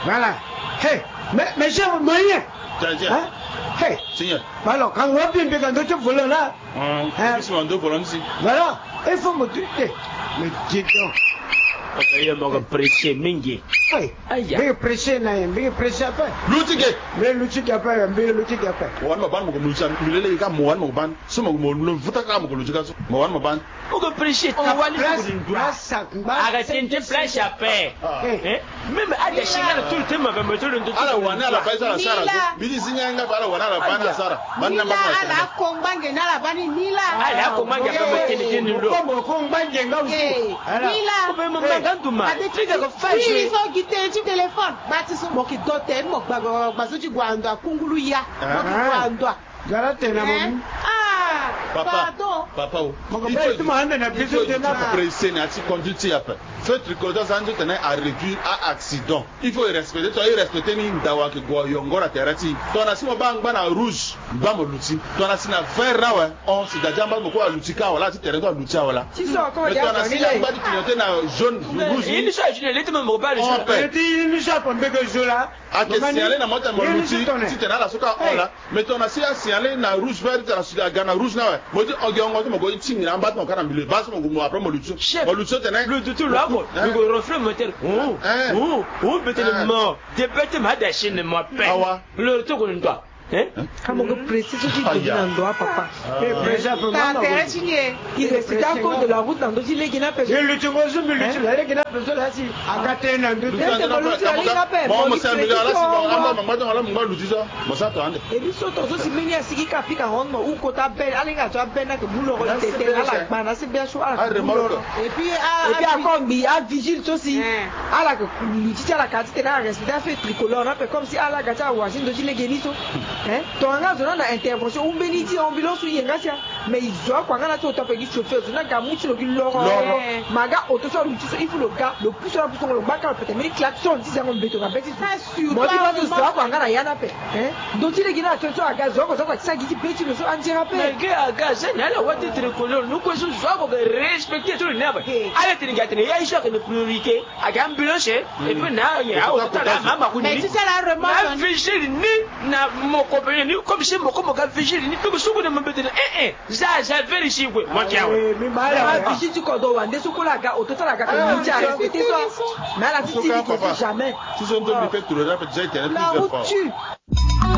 Voilà. Hey, mais j'ai moyen. Hein? Hey. Seigneur. Alors, quand on va bien quand tu voles là. Voilà. Il faut me dire. Mais dis donc. Okay, mo pressé mingi. Ai, pressé na, pressé apa? Lutige. Me lutige apa, me lutige apa. Wan maban mo lutige, milele ka mo wan mo ban. So mo vuta ka mo lutige so. Mo wan mo ban. O ko pressé tawali ko ndwa. Arrêtez de placer après. Même à des signaux tout le temps ma me tout le temps. Ala wana la faisa la sara. Bidi sinyanga ala wana la bana sara. Banna ma. Ala kombange na la bani nila. Ala kombange ba me teni lo. Ko kombange ngausi. Nila. Oui, so gite tu téléphone. Bati so mo ki dote mo gbaso ti gwando akungulu ya. Mo ki gwando. Gara tena mo. Papa, il faut presser, il conduire après. Faites tricoter ça, nous tenons à réduire à accident. Il faut respecter, toi, il respecter ni dawa que go yongora terati. Toi, na si mo bang bana rouge, bamo luti. Toi, na si na vert na ouais, on si da jamba mo ko luti ka wala ti tere to luti wala. Si so ko ya. Toi, na si ya ba di clignoter na jaune rouge. Il soit je ne te mo pas le jaune. Il soit pour me que je là. A que signaler na mota mo luti, si tena la soka ola. Mais toi, na si ya signaler na rouge vert, na si da gana rouge na ouais. Moi dis ogongo to mo go tingi na mbat mo kana milieu. Bas mo go après mo luti. Mo luti tena. Le tout là. Le reflet moteur. Peut-être mort. Des bêtes m'a déchiré de moi père. Le tout qu'on doit. Kama ko précise qui dit dans doigt papa. Il reste d'accord de la route dans doji les gina pèse. Le tungo zo mi lutu la gina pèse là si akate na ndu. Bon mo sa mi la si bon amba mama don la mo lutu ça. Mo sa to ande. Et biso to zo si meni asiki ka pika hondo u kota bel alinga to ben na ke bulo ko tete ala bana se bien so ala. Et puis encore bi a vigile aussi. Ala que lutu la quantité na respecter fait tricolore là comme si ala gata washing doji les geniso. Ton engagement na intervention ou béniti ambulance ou yengasia mais ils doivent quand on a tout tapé chauffeur na gamu sur le loro maga auto sur il faut le gars le pousse là pour le bac peut-être mais klaxon si c'est un béton avec c'est sûr moi tu vas tout ça quand on a yana pe donc il est gina attention à gaz on va ça qui petit le so anti rappel mais gars gaz na la wati tricolore nous quoi so ko respecter tout le neba ala tinga tinga ya isha que ne priorité à ambulance et puis na ya auto là mama ko mais c'est la remarque vigile ni na mo ni comme si mo comme vigile ni tout suku de mbete za vérifie quoi moi qui mais mal vigile tu kodo wande suku la ga auto la ga ni respecter toi mais la vigile jamais si on doit faire tout le rap déjà été plusieurs fois